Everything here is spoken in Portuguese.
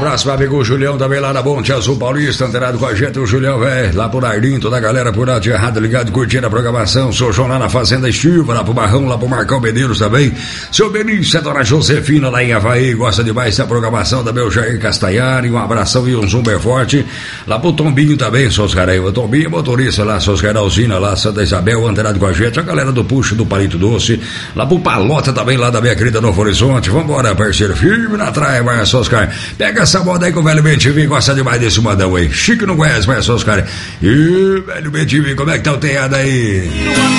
abraço pro amigo Julião, também lá na Monte Azul Paulista, antenado com a gente, o Julião, velho, lá por Ardim, toda a galera por lá de errado, ligado, curtindo a programação. Sou João lá na Fazenda Estiva, lá pro Barrão, lá pro Marcão Medeiros também. Seu Benício, a dona Josefina lá em Havaí, gosta demais da programação, também o Jair Castanhari, um abração e um zumber forte. Lá pro Tombinho também, seus caras aí, o Tombinho é motorista lá, seus caras da usina lá, Santa Isabel, antenado com a gente, a galera do Puxo, do Palito Doce, lá pro Palota também, lá da minha querida Novo Horizonte. Vambora, parceiro, firme na traia, vai, seus caras. Pega essa moda aí que o velho BTV gosta demais desse modão aí. Chique não conhece, vai, seus caras. E velho BTV, como é que tá o teado aí?